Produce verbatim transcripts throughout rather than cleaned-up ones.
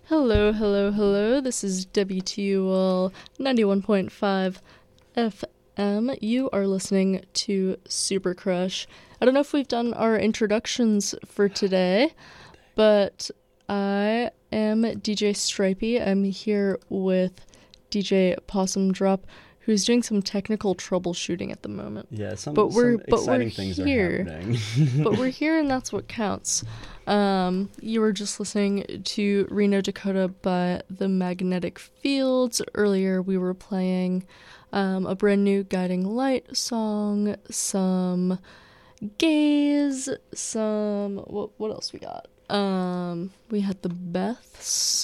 Hello, hello, hello. This is W T U L ninety-one point five F M. You are listening to Super Crush. I don't know if we've done our introductions for today, but I am D J Stripey. I'm here with D J Possum Drop, who's doing some technical troubleshooting at the moment. Yeah, some, but we're, some but exciting we're things here. are happening. But we're here, and that's what counts. Um, you were just listening to Reno, Dakota by The Magnetic Fields. Earlier, we were playing um, a brand new Guiding Light song, some Gaze, some... What, what else we got? Um, we had the Beths,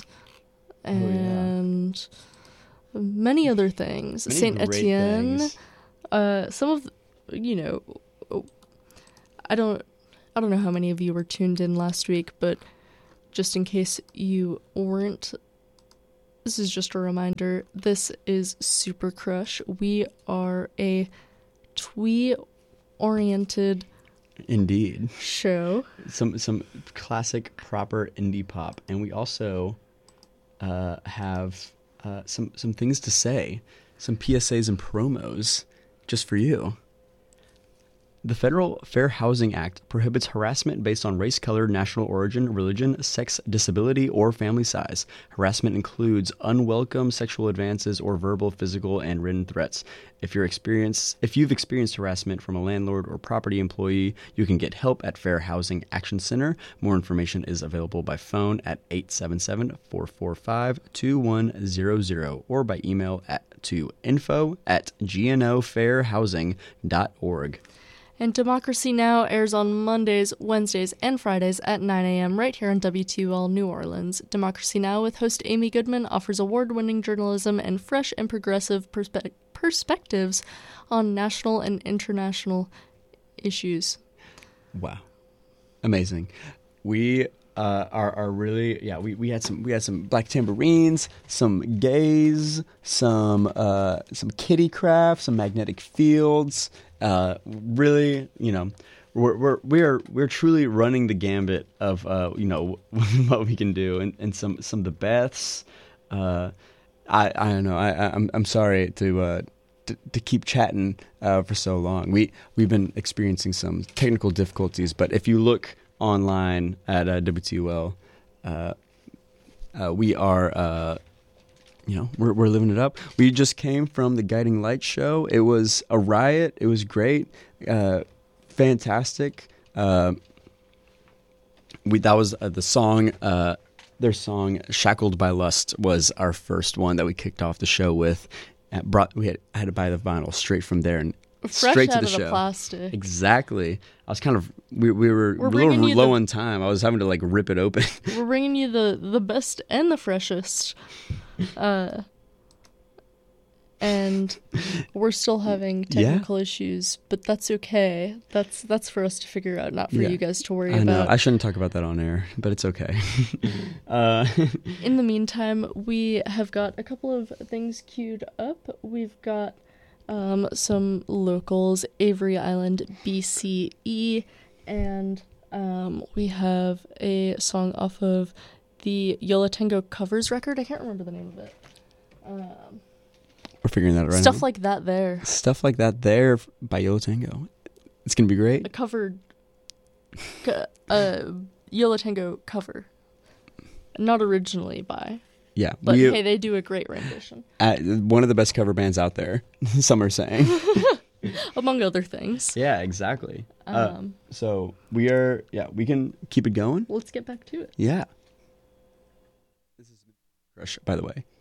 and oh, yeah. many other things. Many Saint great Etienne. things. Uh, some of, you know, I don't... I don't know how many of you were tuned in last week, but just in case you weren't, this is just a reminder. This is Super Crush. We are a twee-oriented Indeed. show. Some some classic proper indie pop, and we also uh, have uh, some some things to say, some P S As and promos, just for you. The Federal Fair Housing Act prohibits harassment based on race, color, national origin, religion, sex, disability, or family size. Harassment includes unwelcome sexual advances or verbal, physical, and written threats. If you're experienced, if you've experienced harassment from a landlord or property employee, you can get help at Fair Housing Action Center. More information is available by phone at eight seven seven, four four five, two one zero zero or by email at to info at g n o fair housing dot org. And Democracy Now! Airs on Mondays, Wednesdays, and Fridays at nine a.m. right here on W T U L New Orleans. Democracy Now! With host Amy Goodman offers award-winning journalism and fresh and progressive perspe- perspectives on national and international issues. Wow. Amazing. We uh, are are really yeah, we, we had some we had some Black Tambourines, some Gaze, some uh, some Kitty Craft, some Magnetic Fields. Uh, really, you know, we're we're we're we're truly running the gambit of uh, you know, what we can do, and, and some some of the Beths. Uh, I I don't know. I I'm I'm sorry to uh to, to keep chatting uh for so long. We we've been experiencing some technical difficulties, but if you look online at uh, W T U L, uh, uh, we are uh. You know, we're we're living it up. We just came from the Guiding Light show. It was a riot. It was great, uh, fantastic. Uh, we that was uh, the song. Uh, their song "Shackled by Lust" was our first one that we kicked off the show with. And brought we had I had to buy the vinyl straight from there and Fresh straight out to the of show. The plastic. Exactly. I was kind of we we were, We're a little bringing you low the- on time. I was having to like rip it open. We're bringing you the, the best and the freshest. Uh, and we're still having technical yeah. issues, but that's okay. That's that's for us to figure out, not for yeah. you guys to worry I know. about. I shouldn't talk about that on air, but it's okay. uh, In the meantime, we have got a couple of things queued up. We've got um, some locals, Avery Island, B C E, and um, we have a song off of the Yola Tango covers record. I can't remember the name of it. Um, We're figuring that out right Stuff now. Like That There. Stuff Like That There by Yola Tango. It's going to be great. A covered uh, Yola Tango cover. Not originally by. Yeah. But we, hey, they do a great rendition. Uh, one of the best cover bands out there, some are saying. Among other things. Yeah, exactly. Um, uh, so we are, yeah, we can keep it going. Let's get back to it. Yeah. This is Crush, by the way.